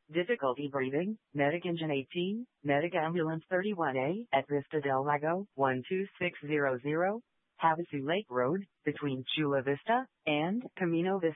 Difficulty breathing, Medic Engine 18, Medic Ambulance 31A at Vista del Lago, 12600, Havasu Lake Road, between Chula Vista and Camino Vista.